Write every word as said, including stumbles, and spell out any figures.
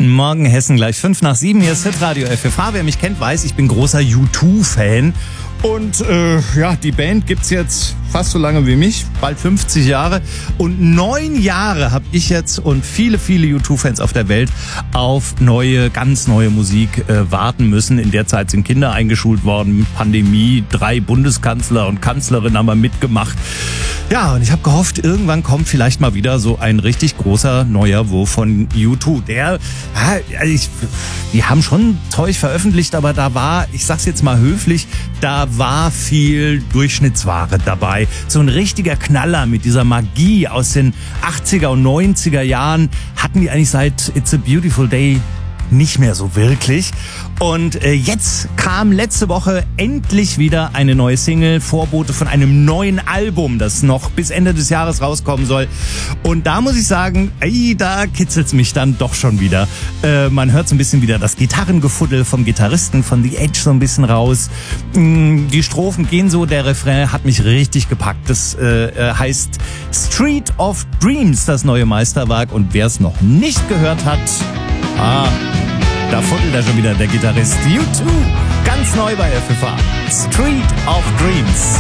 Guten Morgen, Hessen, gleich fünf nach sieben. Hier ist Hitradio F F H. Wer mich kennt, weiß, ich bin großer U zwei Fan. Und äh, ja, die Band gibt's jetzt fast so lange wie mich, bald fünfzig Jahre. Und neun Jahre habe ich jetzt und viele, viele U zwei Fans auf der Welt auf neue, ganz neue Musik äh, warten müssen. In der Zeit sind Kinder eingeschult worden, Pandemie, drei Bundeskanzler und Kanzlerinnen haben wir mitgemacht. Ja, und ich habe gehofft, irgendwann kommt vielleicht mal wieder so ein richtig großer neuer Wurf von U zwei. Der, ja, ich, die haben schon Zeug veröffentlicht, aber da war, ich sag's jetzt mal höflich, da war viel Durchschnittsware dabei. So ein richtiger Knaller mit dieser Magie aus den achtziger und neunziger Jahren hatten die eigentlich seit It's a Beautiful Day nicht mehr so wirklich. Und äh, jetzt kam letzte Woche endlich wieder eine neue Single, Vorbote von einem neuen Album, das noch bis Ende des Jahres rauskommen soll. Und da muss ich sagen, ey, da kitzelt's mich dann doch schon wieder. Äh, man hört so ein bisschen wieder das Gitarrengefuddel vom Gitarristen, von The Edge so ein bisschen raus. Die Strophen gehen so, der Refrain hat mich richtig gepackt. Das äh, heißt Street of Dreams, das neue Meisterwerk. Und wer es noch nicht gehört hat, ah, da fuddelt er schon wieder, der Gitarrist. U zwei, ganz neu bei F F H. Street of Dreams.